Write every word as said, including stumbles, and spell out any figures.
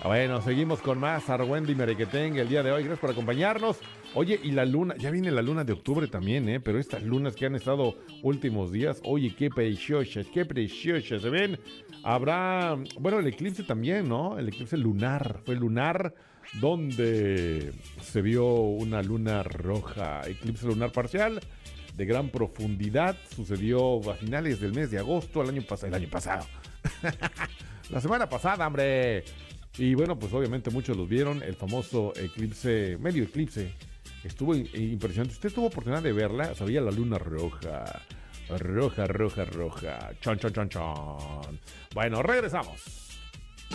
Bueno, seguimos con más Argüende y Merequetengue el día de hoy. Gracias por acompañarnos. Oye, y la luna, ya viene la luna de octubre también, ¿eh? Pero estas lunas que han estado últimos días, oye, qué preciosas, qué preciosas, ¿se ven? Habrá, bueno, el eclipse también, ¿no? El eclipse lunar, fue lunar, donde se vio una luna roja, eclipse lunar parcial de gran profundidad, sucedió a finales del mes de agosto, el año pasado, el año pasado, la semana pasada, hombre. Y bueno, pues obviamente muchos los vieron, el famoso eclipse, medio eclipse, estuvo impresionante. Usted tuvo oportunidad de verla, sabía la luna roja, roja, roja, roja, chon, chon, chon, chon. Bueno, regresamos.